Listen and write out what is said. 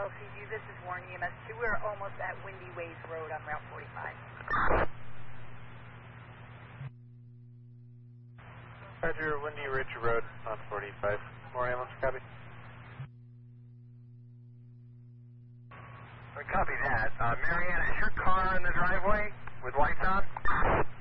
LCG, this is Warren EMS2. We're almost at Windy Ways Road on Route 45. Roger, Windy Ridge Road on 45. More ambulance, copy. Copy that. Marianne, is your car in the driveway with lights on?